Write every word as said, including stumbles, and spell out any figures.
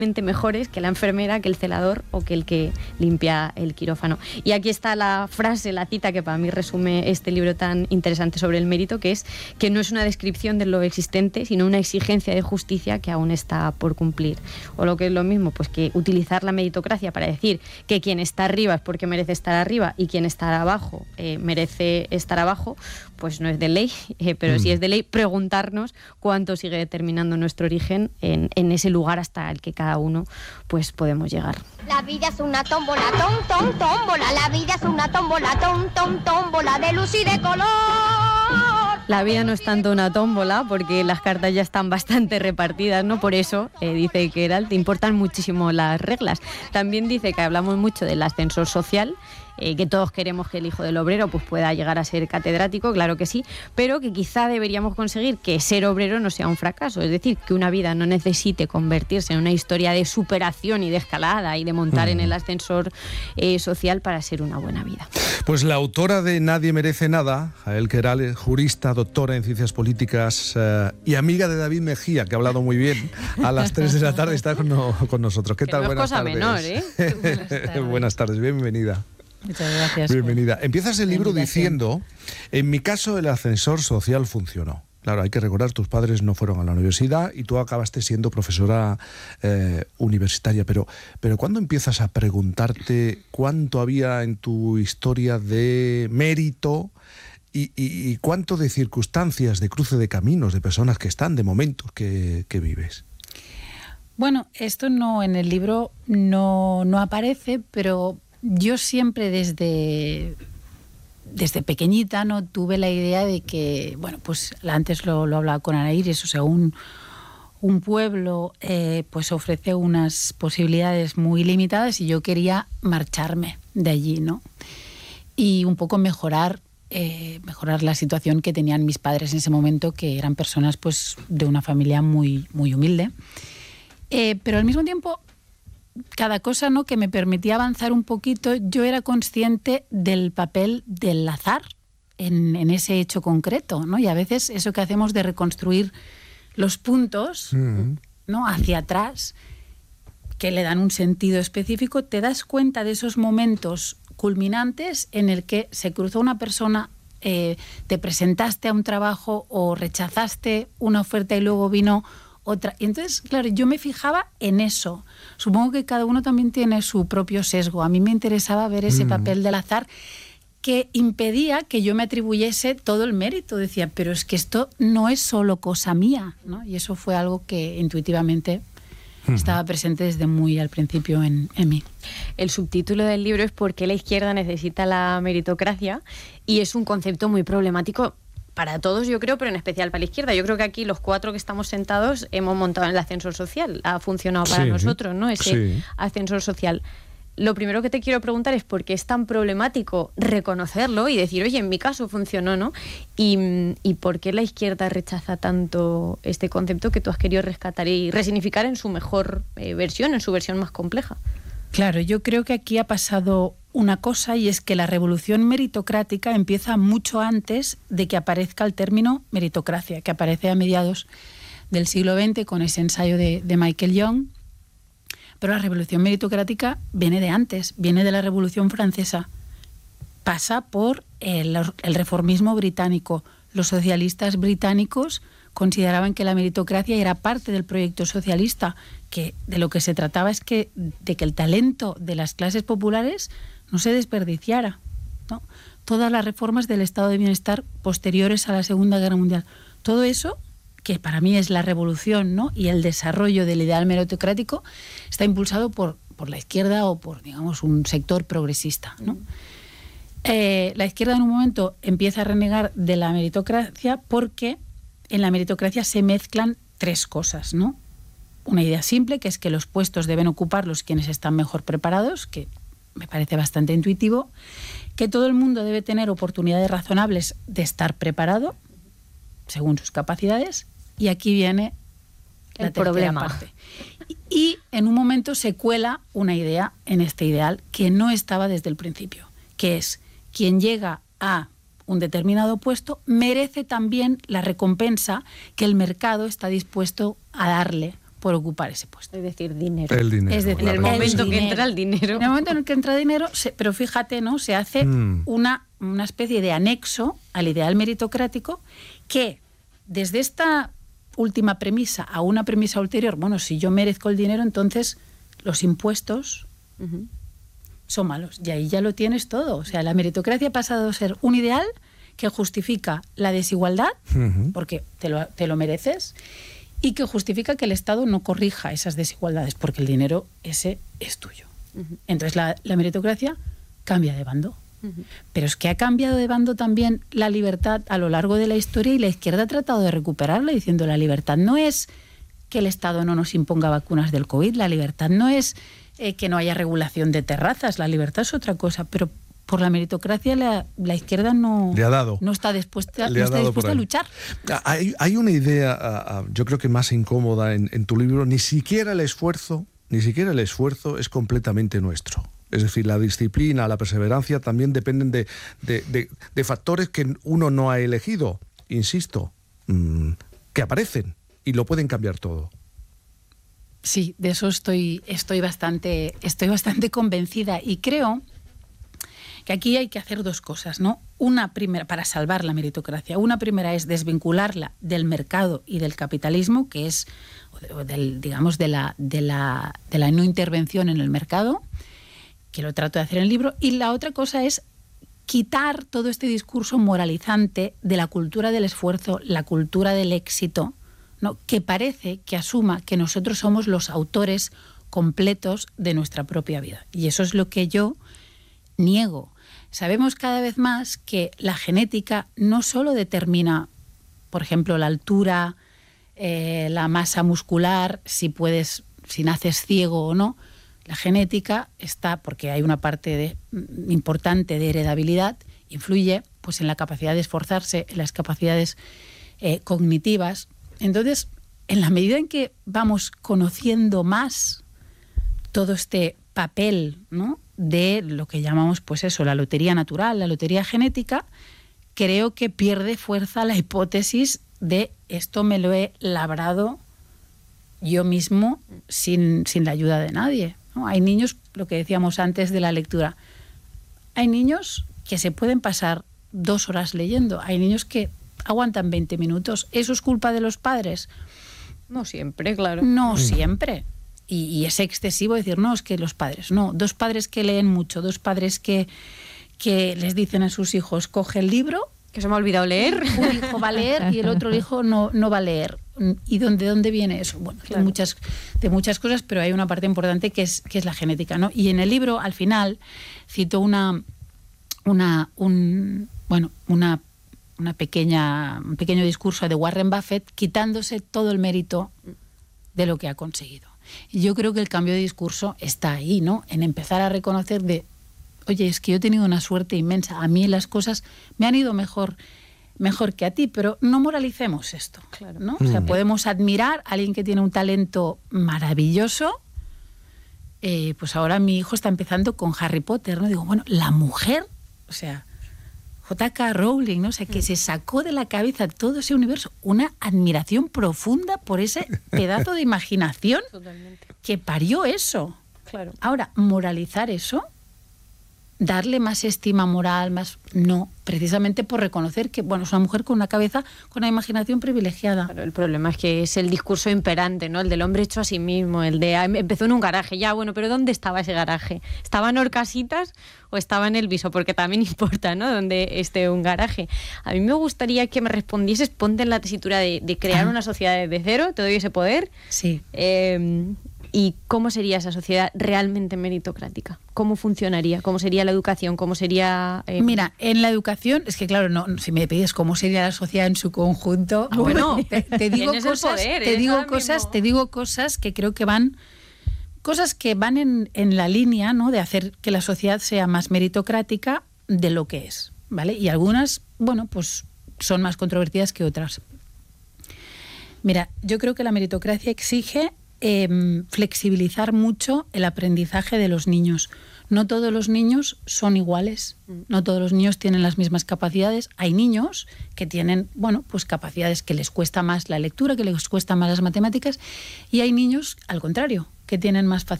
mejores que la enfermera, que el celador o que el que limpia el quirófano. Y aquí está la frase, la cita que para mí resume este libro tan interesante sobre el mérito, que es que no es una descripción de lo existente, sino una exigencia de justicia que aún está por cumplir. O lo que es lo mismo, pues que utilizar la meritocracia para decir que quien está arriba es porque merece estar arriba y quien está abajo eh, merece estar abajo, pues no es de ley, eh, pero mm. sí es de ley preguntarnos cuánto sigue determinando nuestro origen en, en ese lugar hasta el que cada uno pues podemos llegar. La vida es una tómbola, tom, tom, tómbola. La vida es una tómbola, tom, tom, tómbola de luz y de color. La vida no es tanto una tómbola porque las cartas ya están bastante repartidas, ¿no? Por eso, eh, dice Queralt, te importan muchísimo las reglas. También dice que hablamos mucho del ascensor social, eh, que todos queremos que el hijo del obrero pues pueda llegar a ser catedrático, claro que sí, pero que quizá deberíamos conseguir que ser obrero no sea un fracaso, es decir, que una vida no necesite convertirse en una historia de superación y de escalada y de montar mm. en el ascensor eh, social para ser una buena vida. Pues la autora de Nadie merece nada, Jael Queralt, jurista, doctora en ciencias políticas eh, y amiga de David Mejía, que ha hablado muy bien, a las tres de la tarde está con, no, con nosotros. ¿Qué que tal? No Buenas es cosa tardes. menor, ¿eh? Buenas tardes. Buenas tardes, bienvenida. Muchas gracias. Bienvenida. Empiezas el libro diciendo, en mi caso el ascensor social funcionó. Claro, hay que recordar, tus padres no fueron a la universidad y tú acabaste siendo profesora eh, universitaria, pero, pero ¿cuándo empiezas a preguntarte cuánto había en tu historia de mérito y, y, y cuánto de circunstancias, de cruce de caminos, de personas que están, de momentos que, que vives? Bueno, esto no en el libro no, no aparece, pero yo siempre desde... Desde pequeñita no tuve la idea de que, bueno, pues antes lo, lo hablaba con Ana Iris, o sea, un, un pueblo eh, pues ofrece unas posibilidades muy limitadas y yo quería marcharme de allí, ¿no? Y un poco mejorar, eh, mejorar la situación que tenían mis padres en ese momento, que eran personas pues de una familia muy, muy humilde. Eh, pero al mismo tiempo, cada cosa, ¿no?, que me permitía avanzar un poquito, yo era consciente del papel del azar en, en ese hecho concreto, ¿no? Y a veces eso que hacemos de reconstruir los puntos, mm. ¿no?, hacia atrás, que le dan un sentido específico, te das cuenta de esos momentos culminantes en el que se cruzó una persona, eh, te presentaste a un trabajo o rechazaste una oferta y luego vino otra. Y entonces, claro, yo me fijaba en eso. Supongo que cada uno también tiene su propio sesgo. A mí me interesaba ver ese mm. papel del azar que impedía que yo me atribuyese todo el mérito. Decía, pero es que esto no es solo cosa mía, ¿no? Y eso fue algo que intuitivamente mm. estaba presente desde muy al principio en, en mí. El subtítulo del libro es ¿Por qué la izquierda necesita la meritocracia? Y es un concepto muy problemático para todos, yo creo, pero en especial para la izquierda. Yo creo que aquí los cuatro que estamos sentados hemos montado en el ascensor social. Ha funcionado para sí, nosotros, ¿no? Ese sí. ascensor social. Lo primero que te quiero preguntar es por qué es tan problemático reconocerlo y decir, oye, en mi caso funcionó, ¿no? Y, y por qué la izquierda rechaza tanto este concepto que tú has querido rescatar y resignificar en su mejor eh, versión, en su versión más compleja. Claro, yo creo que aquí ha pasado una cosa, y es que la revolución meritocrática empieza mucho antes de que aparezca el término meritocracia, que aparece a mediados del siglo veinte con ese ensayo de, de Michael Young. Pero la revolución meritocrática viene de antes, viene de la Revolución Francesa. Pasa por el, el reformismo británico. Los socialistas británicos consideraban que la meritocracia era parte del proyecto socialista, que de lo que se trataba es que, de que el talento de las clases populares no se desperdiciara, ¿no? Todas las reformas del estado de bienestar posteriores a la Segunda Guerra Mundial, todo eso, que para mí es la revolución, ¿no?, y el desarrollo del ideal meritocrático, está impulsado por, por la izquierda o por, digamos, un sector progresista, ¿no? Eh, la izquierda en un momento empieza a renegar de la meritocracia porque en la meritocracia se mezclan tres cosas, ¿no? Una idea simple, que es que los puestos deben ocuparlos quienes están mejor preparados, que me parece bastante intuitivo, que todo el mundo debe tener oportunidades razonables de estar preparado, según sus capacidades, y aquí viene la el problema. Parte. Y, y en un momento se cuela una idea en este ideal que no estaba desde el principio, que es quien llega a un determinado puesto merece también la recompensa que el mercado está dispuesto a darle por ocupar ese puesto. Es decir, dinero. El dinero. Es decir, la en el verdad momento sí. que entra el dinero. En el momento en el que entra dinero, se, pero fíjate, ¿no? Se hace Mm. una, una especie de anexo al ideal meritocrático que, desde esta última premisa a una premisa ulterior, bueno, si yo merezco el dinero, entonces los impuestos Ujú. son malos. Y ahí ya lo tienes todo. O sea, la meritocracia ha pasado a ser un ideal que justifica la desigualdad, Ujú. porque te lo, te lo mereces, y que justifica que el Estado no corrija esas desigualdades, porque el dinero ese es tuyo. Ujú. Entonces la, la meritocracia cambia de bando. Ujú. Pero es que ha cambiado de bando también la libertad a lo largo de la historia, y la izquierda ha tratado de recuperarla diciendo: la libertad no es que el Estado no nos imponga vacunas del COVID, la libertad no es eh, que no haya regulación de terrazas, la libertad es otra cosa, pero por la meritocracia la, la izquierda no, Le ha dado. no está dispuesta, Le no ha está dado dispuesta por a ahí. luchar. Hay, hay una idea, a- a- yo creo que más incómoda en, en tu libro. Ni siquiera el esfuerzo, ni siquiera el esfuerzo es completamente nuestro. Es decir, la disciplina, la perseverancia también dependen de, de- de- de factores que uno no ha elegido, insisto, mm, que aparecen y lo pueden cambiar todo. Sí, de eso estoy, estoy, bastante, estoy bastante convencida, y creo que aquí hay que hacer dos cosas, ¿no? Una primera, para salvar la meritocracia. Una primera es desvincularla del mercado y del capitalismo, que es, o del, digamos, de la, de, la, de la no intervención en el mercado, que lo trato de hacer en el libro. Y la otra cosa es quitar todo este discurso moralizante de la cultura del esfuerzo, la cultura del éxito, ¿no? Que parece que asuma que nosotros somos los autores completos de nuestra propia vida. Y eso es lo que yo niego. Sabemos cada vez más que la genética no solo determina, por ejemplo, la altura, eh, la masa muscular, si puedes, si naces ciego o no. La genética está, porque hay una parte de, importante de heredabilidad, influye pues en la capacidad de esforzarse, en las capacidades eh, cognitivas. Entonces, en la medida en que vamos conociendo más todo este papel, ¿no?, de lo que llamamos, pues eso, la lotería natural, la lotería genética, creo que pierde fuerza la hipótesis de esto me lo he labrado yo mismo sin, sin la ayuda de nadie, ¿no? Hay niños, lo que decíamos antes de la lectura, hay niños que se pueden pasar dos horas leyendo, hay niños que aguantan veinte minutos. ¿Eso es culpa de los padres? No siempre, claro. No siempre. Y, y es excesivo decir, no, es que los padres, no. Dos padres que leen mucho, dos padres que, que les dicen a sus hijos, coge el libro. Que se me ha olvidado leer. Un hijo va a leer y el otro hijo no, no va a leer. ¿Y dónde, dónde viene eso? Bueno, Claro. de, muchas, de muchas cosas, pero hay una parte importante que es, que es la genética, ¿no? Y en el libro, al final, cito una, una, un, bueno, una, una pequeña, un pequeño discurso de Warren Buffett, quitándose todo el mérito de lo que ha conseguido. Y yo creo que el cambio de discurso está ahí, ¿no? En empezar a reconocer de, oye, es que yo he tenido una suerte inmensa, a mí las cosas me han ido mejor, mejor que a ti, pero no moralicemos esto, Claro. ¿no? O sea, podemos admirar a alguien que tiene un talento maravilloso. Eh, pues ahora mi hijo está empezando con Harry Potter, ¿no? Digo, bueno, la mujer, o sea, J K Rowling, ¿no? O sea, que se sacó de la cabeza todo ese universo, una admiración profunda por ese pedazo de imaginación Totalmente. que parió eso. Claro. Ahora, moralizar eso, darle más estima moral, más... No, precisamente por reconocer que, bueno, es una mujer con una cabeza, con una imaginación privilegiada. Claro, el problema es que es el discurso imperante, ¿no? El del hombre hecho a sí mismo, el de ah, empezó en un garaje, ya, bueno, pero ¿dónde estaba ese garaje? ¿Estaba en Horcasitas o estaba en el Viso? Porque también importa, ¿no?, dónde esté un garaje. A mí me gustaría que me respondieses, ponte en la tesitura de, de crear Ah. una sociedad desde cero, te doy ese poder. Sí. Eh, ¿Y cómo sería esa sociedad realmente meritocrática? ¿Cómo funcionaría? ¿Cómo sería la educación? ¿Cómo sería...? eh, Mira, en la educación, es que claro, no, si me pides cómo sería la sociedad en su conjunto, Ah, bueno, te, te digo tienes el cosas, poder, te eres digo ahora cosas, mismo. te digo cosas que creo que van, cosas que van en, en la línea, ¿no?, de hacer que la sociedad sea más meritocrática de lo que es, ¿vale? Y algunas, bueno, pues son más controvertidas que otras. Mira, yo creo que la meritocracia exige eh, flexibilizar mucho el aprendizaje de los niños. No todos los niños son iguales, no todos los niños tienen las mismas capacidades. Hay niños que tienen, bueno, pues capacidades que les cuesta más la lectura, que les cuesta más las matemáticas, y hay niños, al contrario, que tienen más facilidad